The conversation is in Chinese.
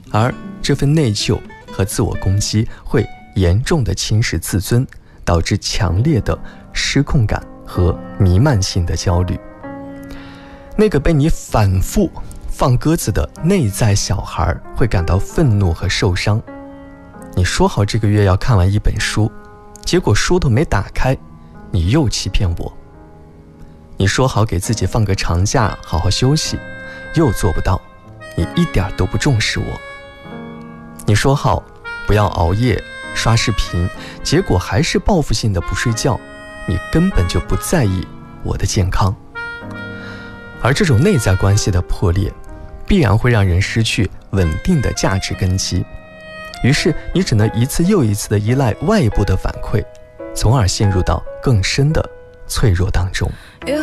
而这份内疚和自我攻击会严重的侵蚀自尊，导致强烈的失控感和弥漫性的焦虑。那个被你反复放鸽子的内在小孩会感到愤怒和受伤。你说好这个月要看完一本书，结果书都没打开，你又欺骗我。你说好给自己放个长假，好好休息，又做不到，你一点都不重视我。你说好不要熬夜刷视频，结果还是报复性的不睡觉，你根本就不在意我的健康。而这种内在关系的破裂，必然会让人失去稳定的价值根基，于是你只能一次又一次地依赖外部的反馈，从而陷入到更深的脆弱当中。